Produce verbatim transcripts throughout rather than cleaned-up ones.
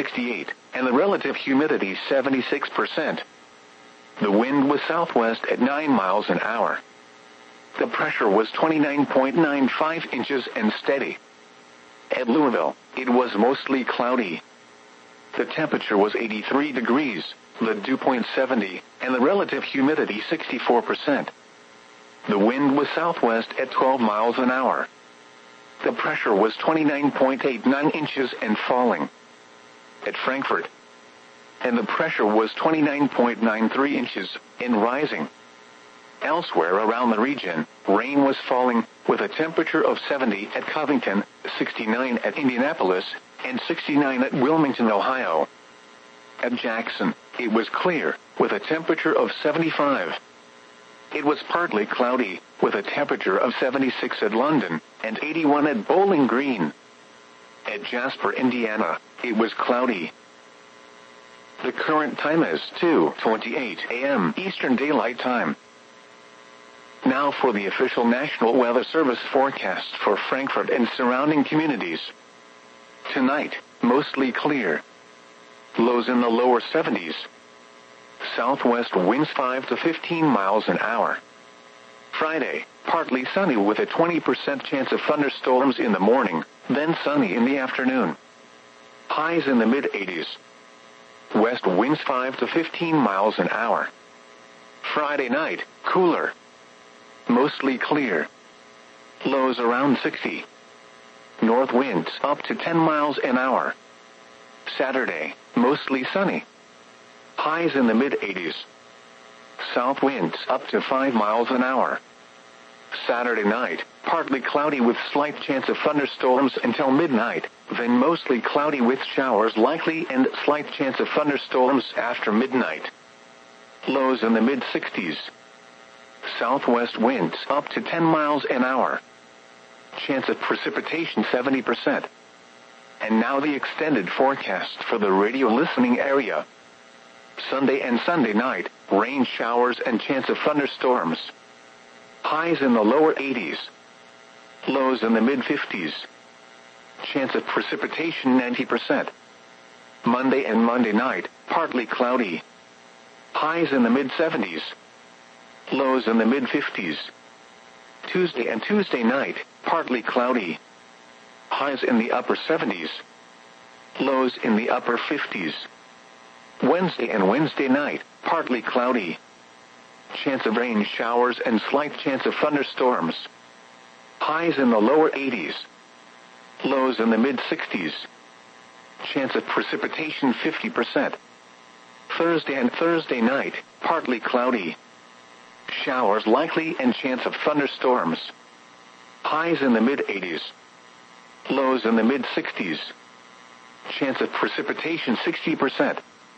sixty-eight, and the relative humidity seventy-six percent. The wind was southwest at nine miles an hour. The pressure was twenty-nine point nine five inches and steady. At Louisville, it was mostly cloudy. The temperature was eighty-three degrees, the dew point seventy, and the relative humidity sixty-four percent. The wind was southwest at twelve miles an hour. The pressure was twenty-nine point eight nine inches and falling. At Frankfort, and the pressure was twenty-nine point nine three inches and rising. Elsewhere around the region, rain was falling, with a temperature of seventy at Covington, sixty-nine at Indianapolis, and sixty-nine at Wilmington, Ohio. At Jackson, it was clear, with a temperature of seventy-five. It was partly cloudy, with a temperature of seventy-six at London, and eighty-one at Bowling Green. At Jasper, Indiana, it was cloudy. The current time is two twenty-eight a m Eastern Daylight Time. Now for the official National Weather Service forecast for Frankfort and surrounding communities. Tonight, mostly clear. Lows in the lower seventies. Southwest winds five to fifteen miles an hour. Friday, partly sunny with a twenty percent chance of thunderstorms in the morning, then sunny in the afternoon. Highs in the mid-eighties. West winds five to fifteen miles an hour. Friday night, cooler. Mostly clear. Lows around sixty. North winds up to ten miles an hour. Saturday, mostly sunny. Highs in the mid-eighties. South winds up to five miles an hour. Saturday night, partly cloudy with slight chance of thunderstorms until midnight, then mostly cloudy with showers likely and slight chance of thunderstorms after midnight. Lows in the mid-sixties. Southwest winds up to ten miles an hour. Chance of precipitation seventy percent. And now the extended forecast for the radio listening area. Sunday and Sunday night, rain showers and chance of thunderstorms. Highs in the lower eighties. Lows in the mid-fifties. Chance of precipitation ninety percent. Monday and Monday night, partly cloudy. Highs in the mid-seventies. Lows in the mid-fifties. Tuesday and Tuesday night, partly cloudy. Highs in the upper seventies. Lows in the upper fifties. Wednesday and Wednesday night, partly cloudy. Chance of rain showers and slight chance of thunderstorms. Highs in the lower eighties. Lows in the mid-sixties. Chance of precipitation fifty percent. Thursday and Thursday night, partly cloudy. Showers likely and chance of thunderstorms. Highs in the mid-eighties. Lows in the mid-sixties. Chance of precipitation sixty percent.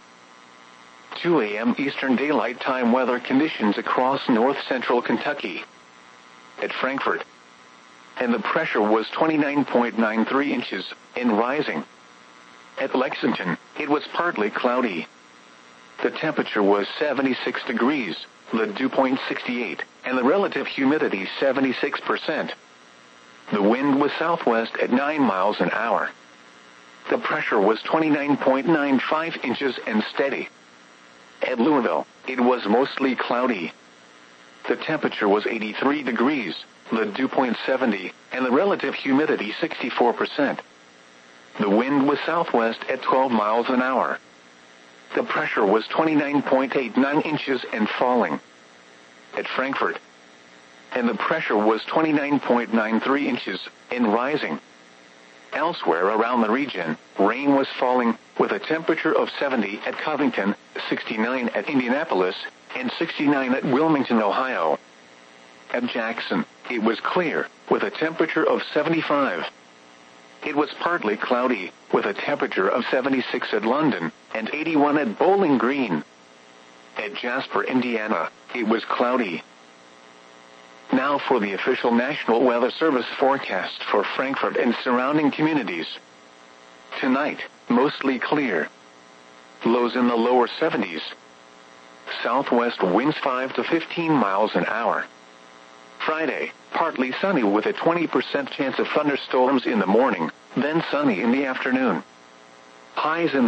two a m Eastern Daylight Time weather conditions across north-central Kentucky. At Frankfort, and the pressure was twenty-nine point nine three inches and rising. At Lexington, it was partly cloudy. The temperature was seventy-six degrees, the dew point sixty-eight, and the relative humidity seventy-six percent. The wind was southwest at nine miles an hour. The pressure was twenty-nine point nine five inches and steady. At Louisville, it was mostly cloudy. The temperature was eighty-three degrees, the dew point seventy, and the relative humidity sixty-four percent. The wind was southwest at twelve miles an hour. The pressure was twenty-nine point eight nine inches and falling. At Frankfort, and the pressure was twenty-nine point nine three inches and rising. Elsewhere around the region, rain was falling, with a temperature of seventy at Covington, sixty-nine at Indianapolis, and sixty-nine at Wilmington, Ohio. At Jackson, it was clear, with a temperature of seventy-five. It was partly cloudy, with a temperature of seventy-six at London, and eighty-one at Bowling Green. At Jasper, Indiana, it was cloudy. Now for the official National Weather Service forecast for Frankfort and surrounding communities. Tonight, mostly clear. Lows in the lower seventies. Southwest winds five to fifteen miles an hour. Friday, partly sunny with a twenty percent chance of thunderstorms in the morning, then sunny in the afternoon. Highs in the